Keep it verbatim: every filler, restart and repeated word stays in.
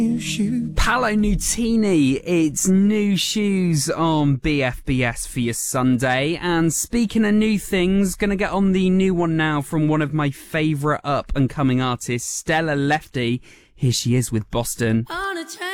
Paolo Nutini, it's new shoes on B F B S for your Sunday. And speaking of new things, gonna get on the new one now from one of my favourite up and coming artists, Stella Lefty. Here she is with Boston.